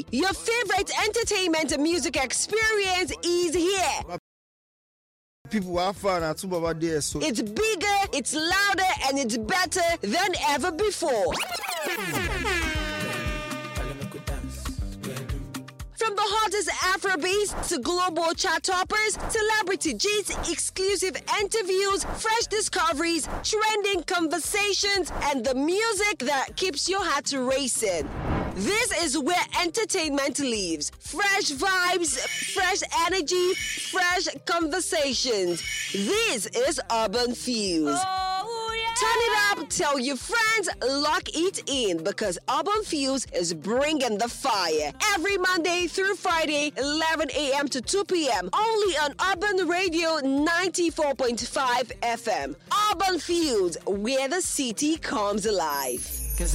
Your favorite entertainment and music experience is here. People are fun at Baba there, so it's bigger, it's louder, and it's better than ever before. From the hottest Afrobeats to global chart toppers, celebrity G's, exclusive interviews, fresh discoveries, trending conversations, and the music that keeps your heart racing. This is where entertainment lives. Fresh vibes, fresh energy, fresh conversations. This is Urban Fuse. Turn it up, tell your friends, lock it in, because Urban Fuse is bringing the fire. Every Monday through Friday, 11 a.m. to 2 p.m. Only on Urban Radio 94.5 FM. Urban Fuse, where the city comes alive.